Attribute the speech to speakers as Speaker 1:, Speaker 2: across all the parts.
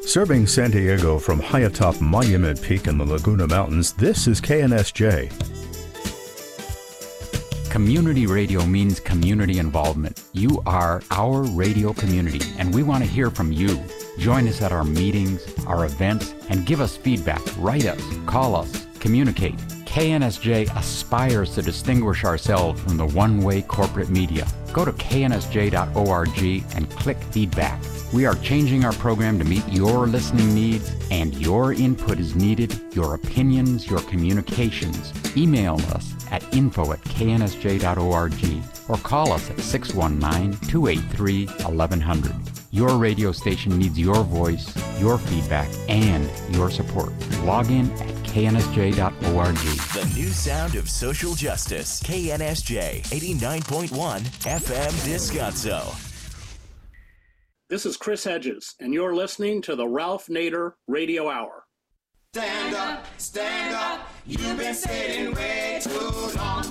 Speaker 1: Serving San Diego from high atop Monument Peak in the Laguna Mountains, this is KNSJ.
Speaker 2: Community radio means community involvement. You are our radio community, and we want to hear from you. Join us at our meetings, our events, and give us feedback. Write us, call us, communicate. KNSJ aspires to distinguish ourselves from the one-way corporate media. Go to knsj.org and click feedback. We are changing our program to meet your listening needs, and your input is needed, your opinions, your communications. Email us at info@knsj.org or call us at 619-283-1100. Your radio station needs your voice, your feedback, and your support. Log in at knsj.org.
Speaker 3: The new sound of social justice. KNSJ 89.1 FM Descanso.
Speaker 4: This is Chris Hedges, and you're listening to the Ralph Nader Radio Hour.
Speaker 5: Stand up, you've been sitting way too long.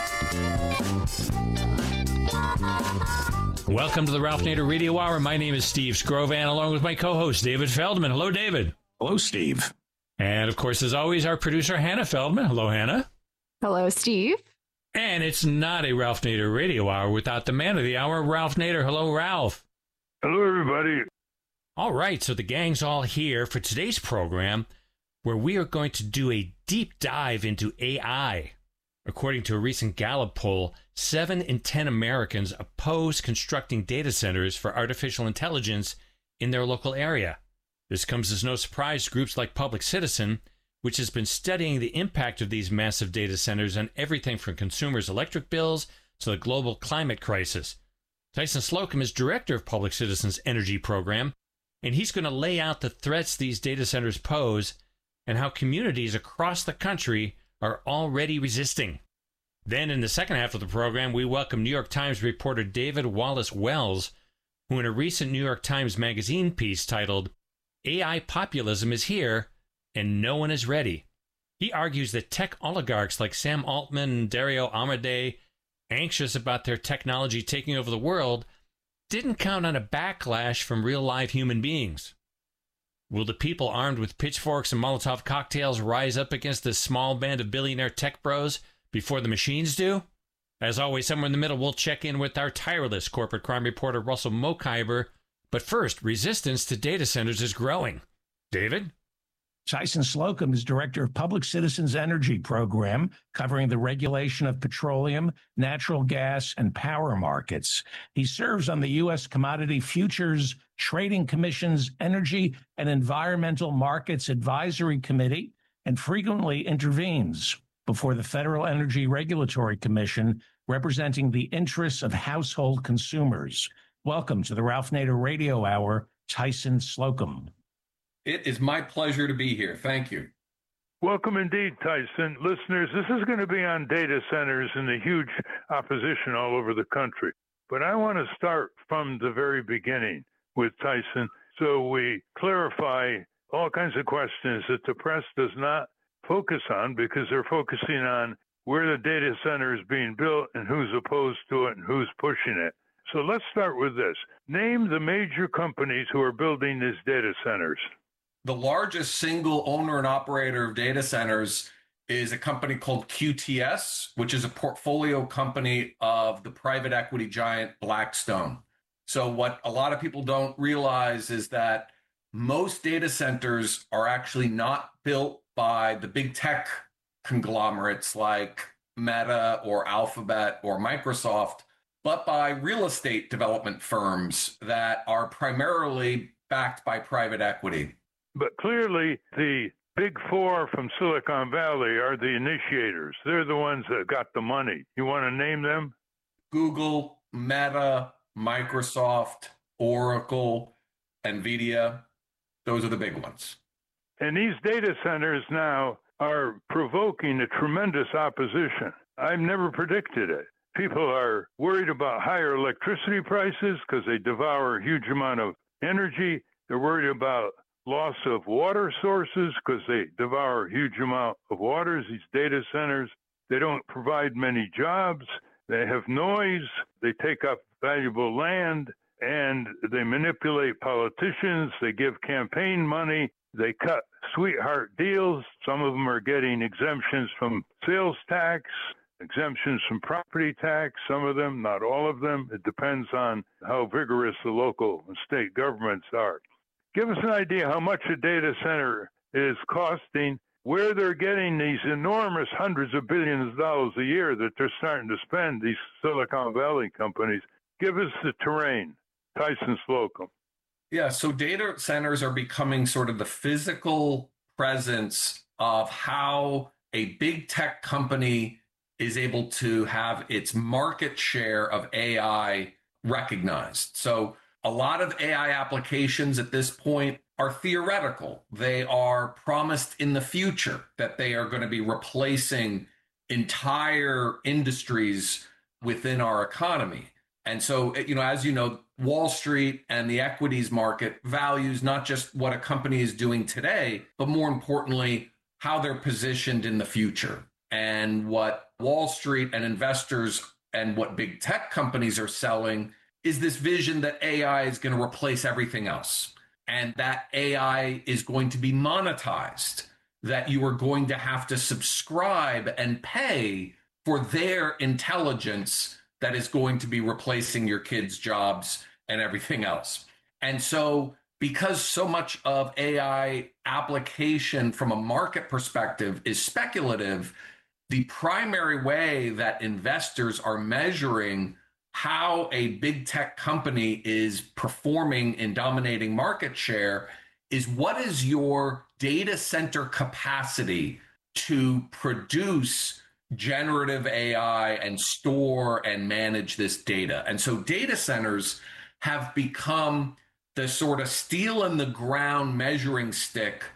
Speaker 6: Welcome to the Ralph Nader Radio Hour. My name is Steve Scrovan, along with my co-host, David Feldman. Hello, David.
Speaker 7: Hello, Steve.
Speaker 6: And, of course, as always, our producer, Hannah Feldman. Hello, Hannah.
Speaker 8: Hello, Steve.
Speaker 6: And it's not a Ralph Nader Radio Hour without the man of the hour, Ralph Nader. Hello, Ralph.
Speaker 9: Hello, everybody.
Speaker 6: All right, so the gang's all here for today's program, where we are going to do a deep dive into AI. According to a recent Gallup poll, 7 in 10 Americans oppose constructing data centers for artificial intelligence in their local area. This comes as no surprise to groups like Public Citizen, which has been studying the impact of these massive data centers on everything from consumers' electric bills to the global climate crisis. Tyson Slocum is director of Public Citizen's energy program, and he's going to lay out the threats these data centers pose and how communities across the country are already resisting. Then in the second half of the program, we welcome New York Times reporter David Wallace Wells, who in a recent New York Times Magazine piece titled, "AI Populism is Here, and No One is Ready," he argues that tech oligarchs like Sam Altman and Dario Amodei, anxious about their technology taking over the world, didn't count on a backlash from real live human beings. Will the people armed with pitchforks and Molotov cocktails rise up against this small band of billionaire tech bros before the machines do? As always, somewhere in the middle, we'll check in with our tireless corporate crime reporter Russell Mokhiber. But first, resistance to data centers is growing. David?
Speaker 7: Tyson Slocum is director of Public Citizen's energy program, covering the regulation of petroleum, natural gas, and power markets. He serves on the U.S. Commodity Futures Trading Commission's Energy and Environmental Markets Advisory Committee and frequently intervenes before the Federal Energy Regulatory Commission, representing the interests of household consumers. Welcome to the Ralph Nader Radio Hour, Tyson Slocum.
Speaker 10: It is my pleasure to be here. Thank you.
Speaker 9: Welcome indeed, Tyson. Listeners, this is going to be on data centers and the huge opposition all over the country. But I want to start from the very beginning with Tyson so we clarify all kinds of questions that the press does not focus on because they're focusing on where the data center is being built and who's opposed to it and who's pushing it. So let's start with this. Name the major companies who are building these data centers.
Speaker 10: The largest single owner and operator of data centers is a company called QTS, which is a portfolio company of the private equity giant Blackstone. So what a lot of people don't realize is that most data centers are actually not built by the big tech conglomerates like Meta or Alphabet or Microsoft, but by real estate development firms that are primarily backed by private equity.
Speaker 9: But clearly, the big four from Silicon Valley are the initiators. They're the ones that got the money. You want to name them?
Speaker 10: Google, Meta, Microsoft, Oracle, NVIDIA. Those are the big ones.
Speaker 9: And these data centers now are provoking a tremendous opposition. I've never predicted it. People are worried about higher electricity prices because they devour a huge amount of energy. They're worried about loss of water sources because they devour a huge amount of water. These data centers, they don't provide many jobs. They have noise. They take up valuable land. and they manipulate politicians. They give campaign money. They cut sweetheart deals. Some of them are getting exemptions from sales tax, exemptions from property tax. Some of them, not all of them. It depends on how vigorous the local and state governments are. Give us an idea how much a data center is costing, where they're getting these enormous hundreds of billions of dollars a year that they're starting to spend, these Silicon Valley companies. Give us the terrain. Tyson Slocum.
Speaker 10: Yeah, so data centers are becoming sort of the physical presence of how a big tech company is able to have its market share of AI recognized. So a lot of AI applications at this point are theoretical. They are promised in the future that they are going to be replacing entire industries within our economy. And so, as you know, Wall Street and the equities market values not just what a company is doing today, but more importantly, how they're positioned in the future. And what Wall Street and investors and what big tech companies are selling is this vision that AI is going to replace everything else, and that AI is going to be monetized, that you are going to have to subscribe and pay for their intelligence that is going to be replacing your kids' jobs and everything else. And so, because so much of AI application from a market perspective is speculative, the primary way that investors are measuring how a big tech company is performing in dominating market share is what is your data center capacity to produce generative AI and store and manage this data. And so data centers have become the sort of steel in the ground measuring stick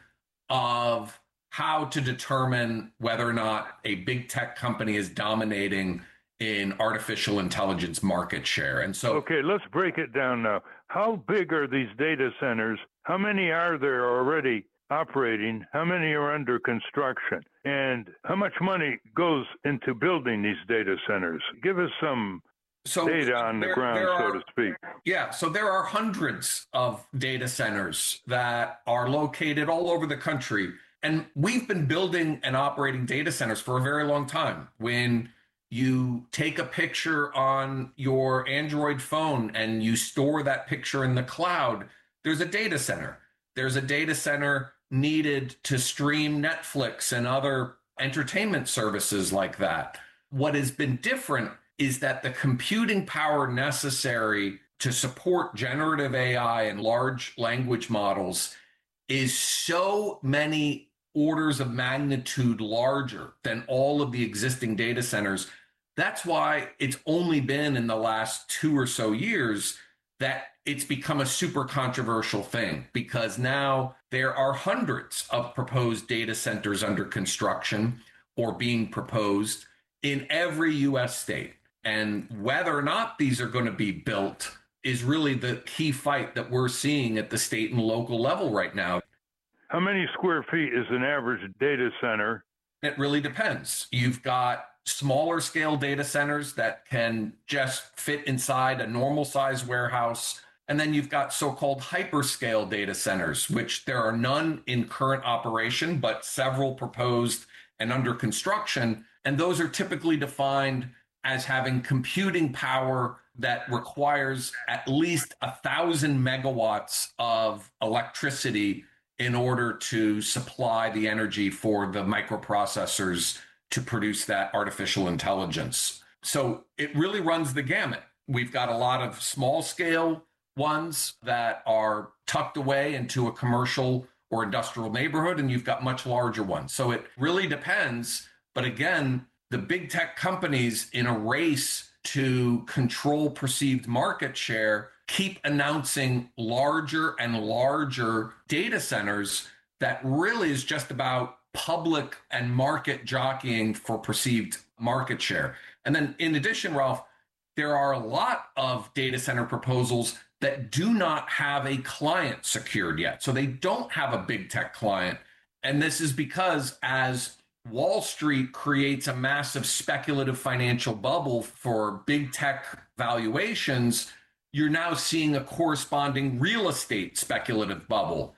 Speaker 10: of how to determine whether or not a big tech company is dominating in artificial intelligence market share. And so,
Speaker 9: okay, let's break it down now. How big are these data centers? How many are there already operating? How many are under construction? And how much money goes into building these data centers? Give us some data on the ground, so to speak.
Speaker 10: Yeah, so there are hundreds of data centers that are located all over the country. And we've been building and operating data centers for a very long time. When you take a picture on your Android phone and you store that picture in the cloud, there's a data center. There's a data center needed to stream Netflix and other entertainment services like that. What has been different is that the computing power necessary to support generative AI and large language models is so many orders of magnitude larger than all of the existing data centers. That's why it's only been in the last 2 or so years that it's become a super controversial thing, because now there are hundreds of proposed data centers under construction or being proposed in every U.S. state. And whether or not these are going to be built is really the key fight that we're seeing at the state and local level right now.
Speaker 9: How many square feet is an average data center?
Speaker 10: It really depends. You've got smaller scale data centers that can just fit inside a normal size warehouse. And then you've got so-called hyperscale data centers, which there are none in current operation, but several proposed and under construction. And those are typically defined as having computing power that requires at least 1,000 megawatts of electricity in order to supply the energy for the microprocessors to produce that artificial intelligence. So it really runs the gamut. We've got a lot of small scale ones that are tucked away into a commercial or industrial neighborhood, and you've got much larger ones. So it really depends. But again, the big tech companies, in a race to control perceived market share, keep announcing larger and larger data centers that really is just about public and market jockeying for perceived market share. And then in addition, Ralph, there are a lot of data center proposals that do not have a client secured yet. So they don't have a big tech client. And this is because as Wall Street creates a massive speculative financial bubble for big tech valuations, you're now seeing a corresponding real estate speculative bubble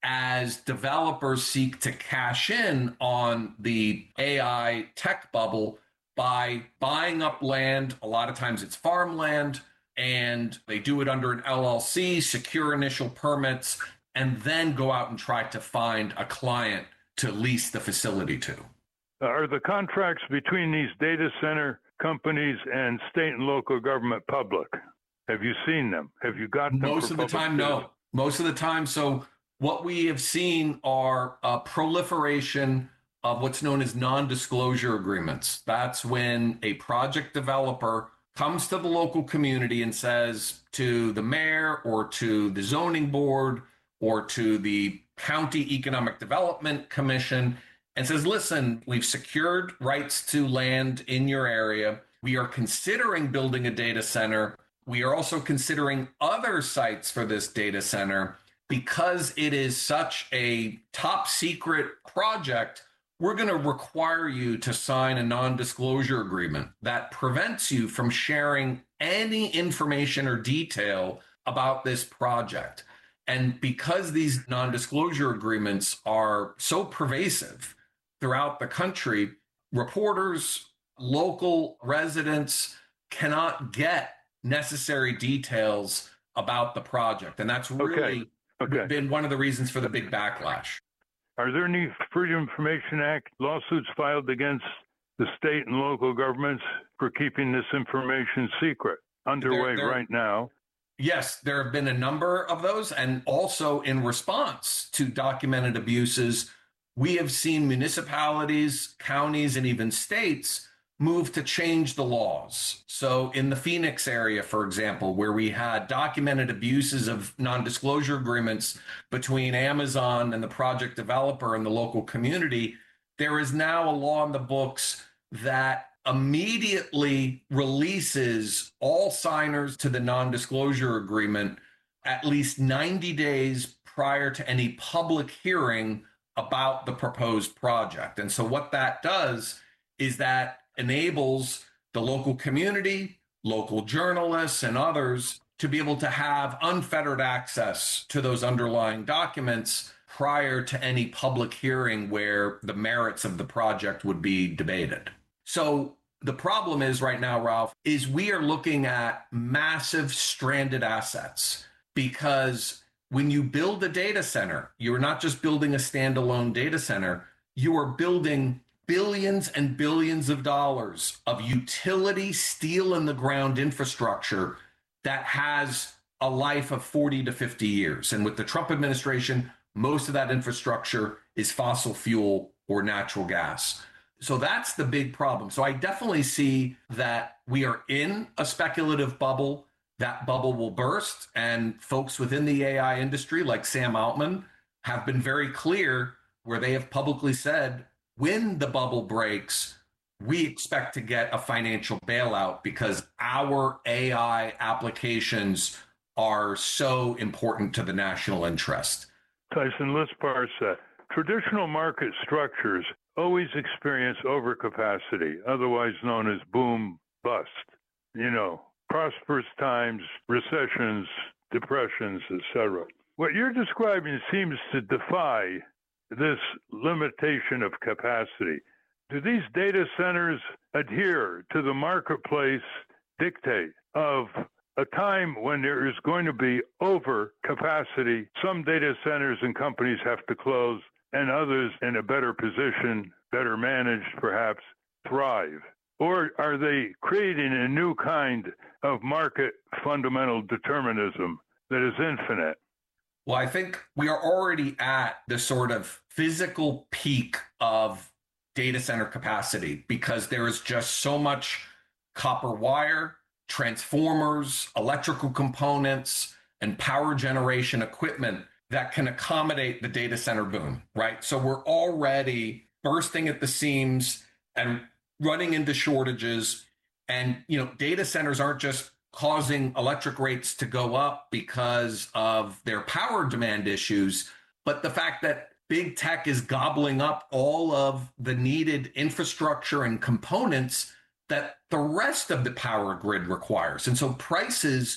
Speaker 10: as developers seek to cash in on the AI tech bubble by buying up land. A lot of times it's farmland, and they do it under an LLC, secure initial permits, and then go out and try to find a client to lease the facility to.
Speaker 9: Are the contracts between these data center companies and state and local government public? Have you seen them? Have you got them?
Speaker 10: Most of the time, no. Most of the time. So what we have seen are a proliferation of what's known as non-disclosure agreements. That's when a project developer comes to the local community and says to the mayor or to the zoning board or to the county economic development commission and says, listen, we've secured rights to land in your area. We are considering building a data center. We are also considering other sites for this data center. Because it is such a top secret project, we're going to require you to sign a non-disclosure agreement that prevents you from sharing any information or detail about this project. And because these non-disclosure agreements are so pervasive throughout the country, reporters, local residents cannot get necessary details about the project. And that's really been one of the reasons for the big backlash.
Speaker 9: Are there any Freedom of Information Act lawsuits filed against the state and local governments for keeping this information secret underway right now?
Speaker 10: Yes, there have been a number of those. And also in response to documented abuses, we have seen municipalities, counties, and even states move to change the laws. So in the Phoenix area, for example, where we had documented abuses of non-disclosure agreements between Amazon and the project developer and the local community, there is now a law in the books that immediately releases all signers to the non-disclosure agreement at least 90 days prior to any public hearing about the proposed project. And so what that does is that enables the local community, local journalists, and others to be able to have unfettered access to those underlying documents prior to any public hearing where the merits of the project would be debated. So the problem is right now, Ralph, is we are looking at massive stranded assets, because when you build a data center, you're not just building a standalone data center, you are building billions and billions of dollars of utility steel in the ground infrastructure that has a life of 40 to 50 years. And with the Trump administration, most of that infrastructure is fossil fuel or natural gas. So that's the big problem. So I definitely see that we are in a speculative bubble. That bubble will burst. And folks within the AI industry, like Sam Altman, have been very clear where they have publicly said, when the bubble breaks, we expect to get a financial bailout because our AI applications are so important to the national interest.
Speaker 9: Tyson, let's parse that. Traditional market structures always experience overcapacity, otherwise known as boom bust. You know, prosperous times, recessions, depressions, etc. What you're describing seems to defy this limitation of capacity. Do these data centers adhere to the marketplace dictate of a time when there is going to be overcapacity? Some data centers and companies have to close, and others in a better position, better managed perhaps, thrive? Or are they creating a new kind of market fundamental determinism that is infinite?
Speaker 10: Well, I think we are already at the sort of physical peak of data center capacity because there is just so much copper wire, transformers, electrical components, and power generation equipment that can accommodate the data center boom, right? So we're already bursting at the seams and running into shortages. And, you know, data centers aren't just causing electric rates to go up because of their power demand issues, but the fact that big tech is gobbling up all of the needed infrastructure and components that the rest of the power grid requires. And so prices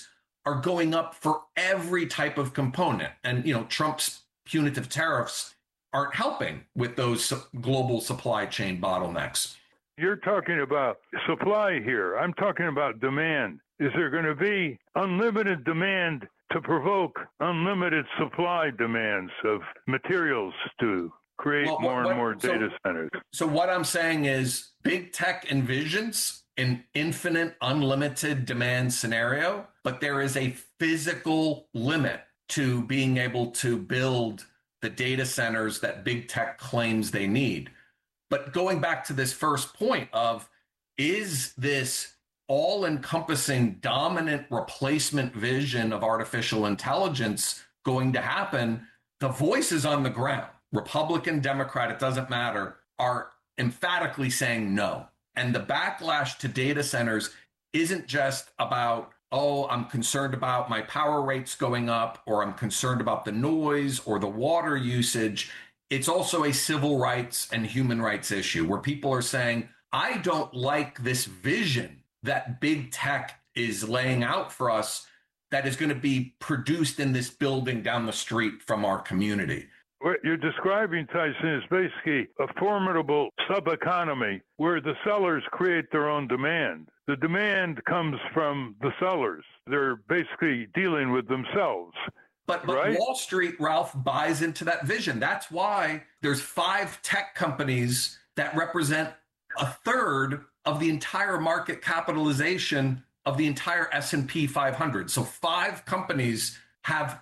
Speaker 10: are going up for every type of component. And, Trump's punitive tariffs aren't helping with those global supply chain bottlenecks.
Speaker 9: You're talking about supply here. I'm talking about demand. Is there going to be unlimited demand to provoke unlimited supply demands of materials to create more and more data centers?
Speaker 10: So what I'm saying is big tech envisions an infinite, unlimited demand scenario, but there is a physical limit to being able to build the data centers that big tech claims they need. But going back to this first point of, is this all-encompassing dominant replacement vision of artificial intelligence going to happen? The voices on the ground, Republican, Democrat, it doesn't matter, are emphatically saying no. And the backlash to data centers isn't just about, oh, I'm concerned about my power rates going up, or I'm concerned about the noise or the water usage. It's also a civil rights and human rights issue where people are saying, I don't like this vision that big tech is laying out for us that is going to be produced in this building down the street from our community.
Speaker 9: What you're describing, Tyson, is basically a formidable sub-economy where the sellers create their own demand. The demand comes from the sellers. They're basically dealing with themselves.
Speaker 10: But right? Wall Street, Ralph, buys into that vision. That's why there's 5 tech companies that represent a third of the entire market capitalization of the entire S&P 500. So 5 companies have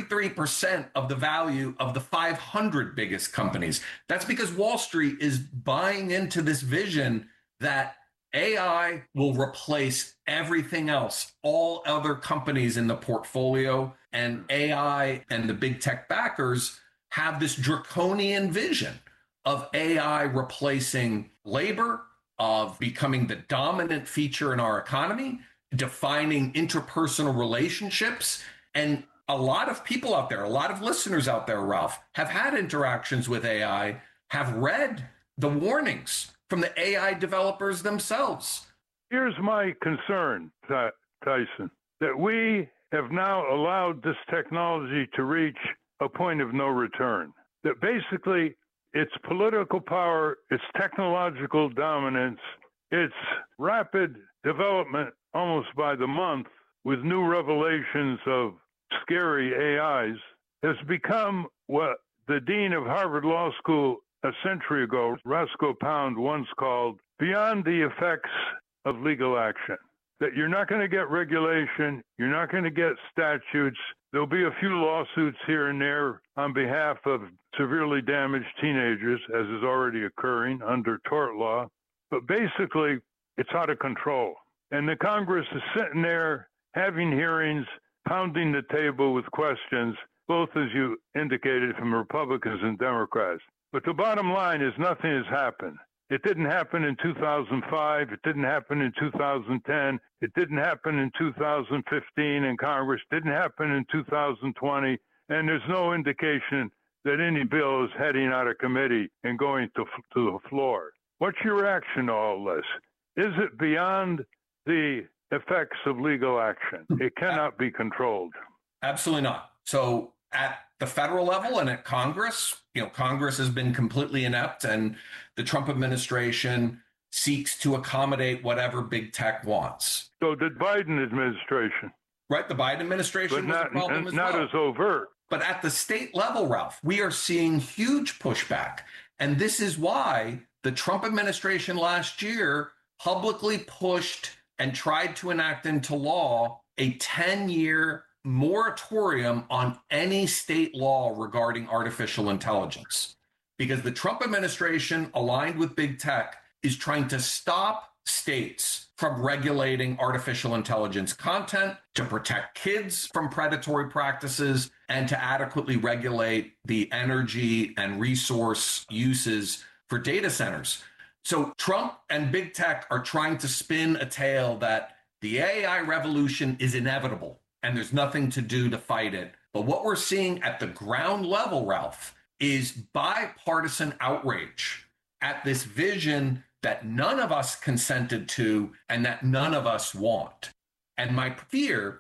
Speaker 10: 33% of the value of the 500 biggest companies. That's because Wall Street is buying into this vision that AI will replace everything else, all other companies in the portfolio, and AI and the big tech backers have this draconian vision of AI replacing labor, of becoming the dominant feature in our economy, defining interpersonal relationships. And a lot of people out there, a lot of listeners out there, Ralph, have had interactions with AI, have read the warnings from the AI developers themselves.
Speaker 9: Here's my concern, Tyson, that we have now allowed this technology to reach a point of no return. That basically its political power, its technological dominance, its rapid development almost by the month with new revelations of scary AIs has become what the dean of Harvard Law School a century ago, Roscoe Pound, once called beyond the effects of legal action. That you're not going to get regulation, you're not going to get statutes. There'll be a few lawsuits here and there on behalf of severely damaged teenagers, as is already occurring under tort law. But basically, it's out of control. And the Congress is sitting there having hearings, pounding the table with questions, both, as you indicated, from Republicans and Democrats. But the bottom line is nothing has happened. It didn't happen in 2005. It didn't happen in 2010. It didn't happen in 2015 in Congress. It didn't happen in 2020. And there's no indication that any bill is heading out of committee and going to the floor. What's your reaction to all this? Is it beyond the effects of legal action? It cannot be controlled.
Speaker 10: Absolutely not. So at the federal level and at Congress, Congress has been completely inept, and the Trump administration seeks to accommodate whatever big tech wants.
Speaker 9: So did Biden administration.
Speaker 10: Right, the Biden administration was a problem as well.
Speaker 9: Not as overt.
Speaker 10: But at the state level, Ralph, we are seeing huge pushback. And this is why the Trump administration last year publicly pushed and tried to enact into law a 10-year moratorium on any state law regarding artificial intelligence. Because the Trump administration, aligned with big tech, is trying to stop states from regulating artificial intelligence content, to protect kids from predatory practices, and to adequately regulate the energy and resource uses for data centers. So Trump and big tech are trying to spin a tale that the AI revolution is inevitable and there's nothing to do to fight it. But what we're seeing at the ground level, Ralph, is bipartisan outrage at this vision that none of us consented to and that none of us want. And my fear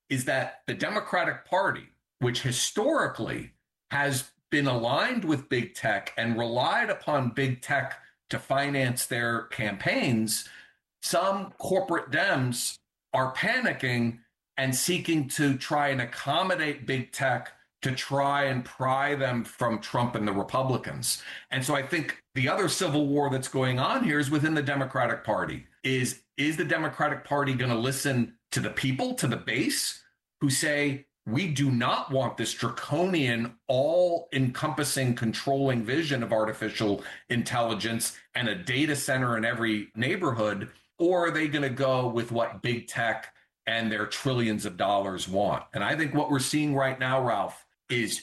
Speaker 10: is that the Democratic Party, which historically has been aligned with big tech and relied upon big tech to finance their campaigns, some corporate Dems are panicking and seeking to try and accommodate big tech to try and pry them from Trump and the Republicans. And so I think the other civil war that's going on here is within the Democratic Party. Is the Democratic Party going to listen to the people, to the base, who say, we do not want this draconian, all-encompassing, controlling vision of artificial intelligence and a data center in every neighborhood? Or are they going to go with what big tech and their trillions of dollars want? And I think what we're seeing right now, Ralph, is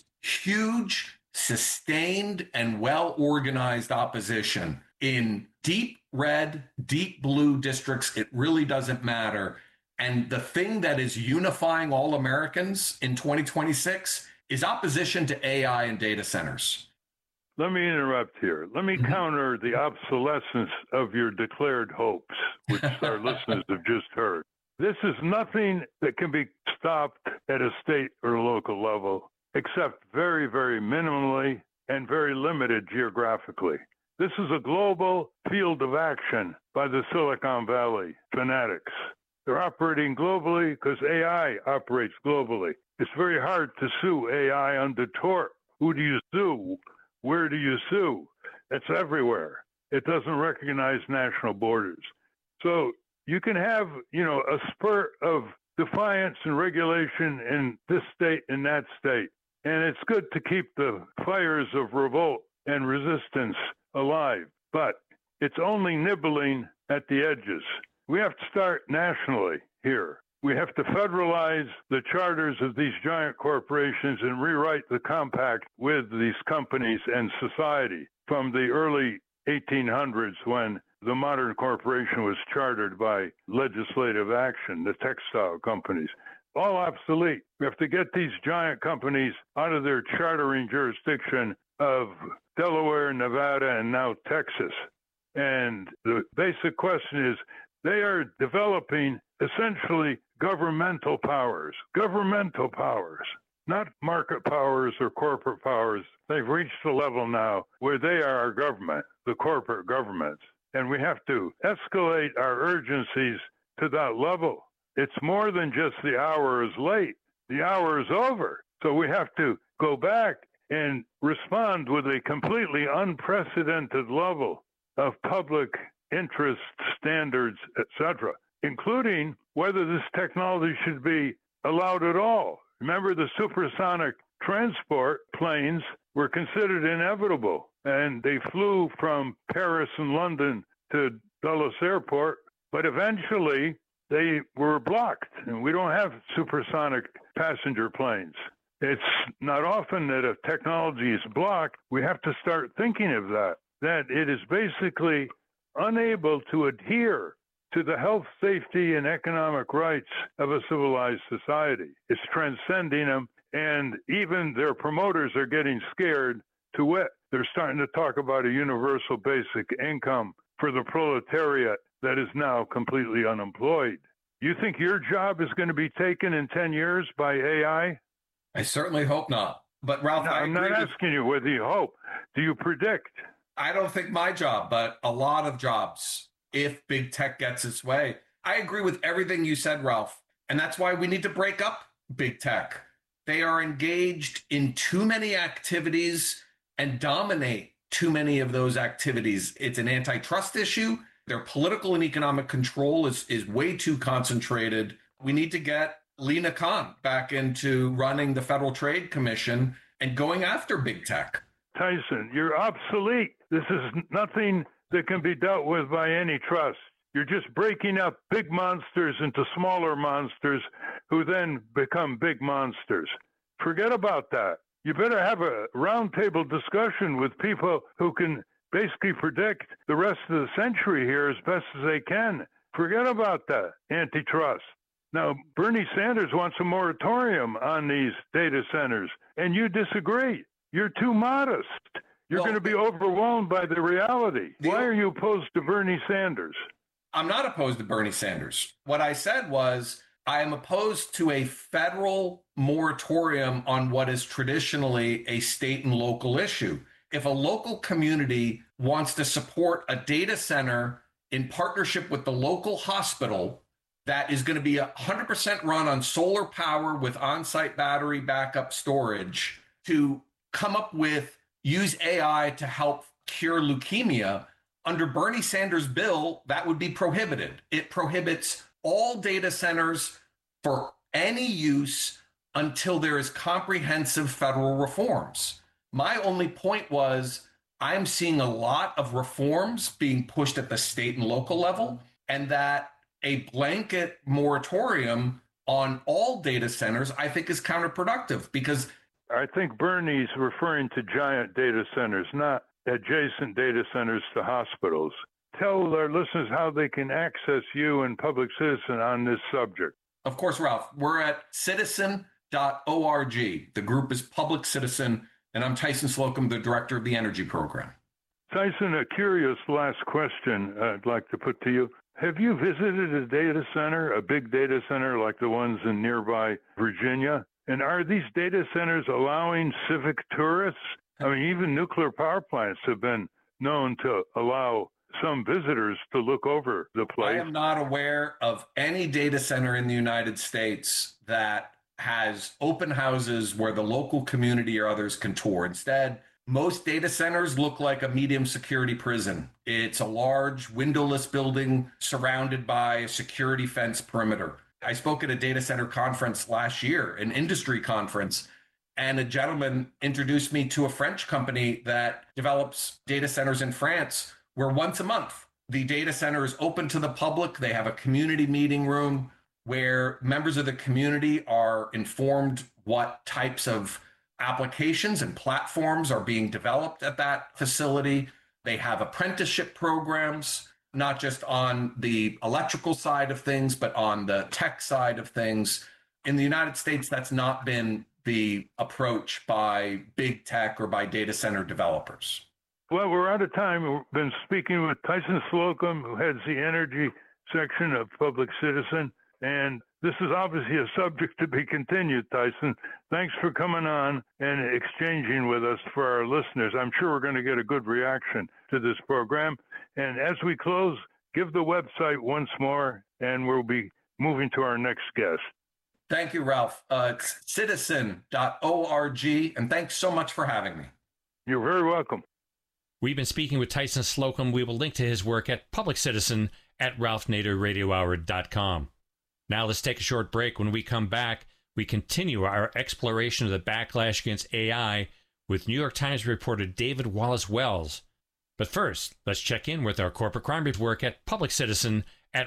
Speaker 10: huge, sustained, and well-organized opposition in deep red, deep blue districts. It really doesn't matter. And the thing that is unifying all Americans in 2026 is opposition to AI and data centers.
Speaker 9: Let me interrupt here. Let me counter the obsolescence of your declared hopes, which our listeners have just heard. This is nothing that can be stopped at a state or local level, except very, very minimally and very limited geographically. This is a global field of action by the Silicon Valley fanatics. They're operating globally because AI operates globally. It's very hard to sue AI under tort. Who do you sue? Where do you sue? It's everywhere. It doesn't recognize national borders. So you can have, a spurt of defiance and regulation in this state and that state. And it's good to keep the fires of revolt and resistance alive. But it's only nibbling at the edges. We have to start nationally here. We have to federalize the charters of these giant corporations and rewrite the compact with these companies and society from the early 1800s when the modern corporation was chartered by legislative action, the textile companies. All obsolete. We have to get these giant companies out of their chartering jurisdiction of Delaware, Nevada, and now Texas. And the basic question is, they are developing essentially governmental powers, not market powers or corporate powers. They've reached a level now where they are our government, the corporate governments. And we have to escalate our urgencies to that level. It's more than just the hour is late. The hour is over. So we have to go back and respond with a completely unprecedented level of public interest standards, etc., including whether this technology should be allowed at all. Remember, the supersonic transport planes were considered inevitable, and they flew from Paris and London to Dulles Airport, but eventually they were blocked, and we don't have supersonic passenger planes. It's not often that a technology is blocked. We have to start thinking of that it is basically unable to adhere to the health, safety, and economic rights of a civilized society. It's transcending them, and even their promoters are getting scared to wit. They're starting to talk about a universal basic income for the proletariat that is now completely unemployed. You think your job is going to be taken in 10 years by AI?
Speaker 10: I certainly hope not. But Ralph,
Speaker 9: I'm not asking you whether you hope. Do you predict?
Speaker 10: I don't think my job, but a lot of jobs, if big tech gets its way. I agree with everything you said, Ralph. And that's why we need to break up big tech. They are engaged in too many activities and dominate too many of those activities. It's an antitrust issue. Their political and economic control is way too concentrated. We need to get Lina Khan back into running the Federal Trade Commission and going after big tech.
Speaker 9: Tyson, you're obsolete. This is nothing that can be dealt with by any trust. You're just breaking up big monsters into smaller monsters who then become big monsters. Forget about that. You better have a roundtable discussion with people who can basically predict the rest of the century here as best as they can. Forget about that antitrust. Now, Bernie Sanders wants a moratorium on these data centers, and you disagree. You're too modest. You're going to be overwhelmed by the reality. Why are you opposed to Bernie Sanders?
Speaker 10: I'm not opposed to Bernie Sanders. What I said was I am opposed to a federal moratorium on what is traditionally a state and local issue. If a local community wants to support a data center in partnership with the local hospital that is going to be 100% run on solar power with on-site battery backup storage to come up with, use AI to help cure leukemia, under Bernie Sanders' bill, that would be prohibited. It prohibits all data centers for any use until there is comprehensive federal reforms. My only point was I'm seeing a lot of reforms being pushed at the state and local level, and that a blanket moratorium on all data centers, I think, is counterproductive because
Speaker 9: I think Bernie's referring to giant data centers, not adjacent data centers to hospitals. Tell our listeners how they can access you and Public Citizen on this subject.
Speaker 10: Of course, Ralph. We're at citizen.org. The group is Public Citizen, and I'm Tyson Slocum, the director of the Energy Program.
Speaker 9: Tyson, a curious last question I'd like to put to you. Have you visited a data center, a big data center like the ones in nearby Virginia? And are these data centers allowing civic tourists? I mean, even nuclear power plants have been known to allow some visitors to look over the place.
Speaker 10: I am not aware of any data center in the United States that has open houses where the local community or others can tour. Instead, most data centers look like a medium security prison. It's a large windowless building surrounded by a security fence perimeter. I spoke at a data center conference last year, an industry conference, and a gentleman introduced me to a French company that develops data centers in France, where once a month the data center is open to the public. They have a community meeting room where members of the community are informed what types of applications and platforms are being developed at that facility. They have apprenticeship programs, not just on the electrical side of things, but on the tech side of things. In the United States, that's not been the approach by big tech or by data center developers.
Speaker 9: Well, we're out of time. We've been speaking with Tyson Slocum, who heads the energy section of Public Citizen. And this is obviously a subject to be continued, Tyson. Thanks for coming on and exchanging with us for our listeners. I'm sure we're going to get a good reaction to this program. And as we close, give the website once more, and we'll be moving to our next guest.
Speaker 10: Thank you, Ralph. It's citizen.org, and thanks so much for having me.
Speaker 9: You're very welcome.
Speaker 6: We've been speaking with Tyson Slocum. We will link to his work at Public Citizen at RalphNaderRadioHour.com. Now let's take a short break. When we come back, we continue our exploration of the backlash against AI with New York Times reporter David Wallace Wells. But first, let's check in with our corporate crime work at Public Citizen at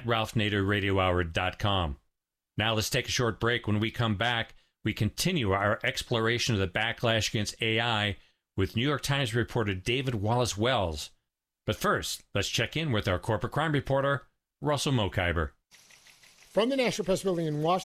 Speaker 6: RalphNaderRadioHour.com. Now let's take a short break. When we come back, we continue our exploration of the backlash against AI with New York Times reporter David Wallace Wells. But first, let's check in with our corporate crime reporter, Russell Mokhiber.
Speaker 8: From the National Press Building in Washington,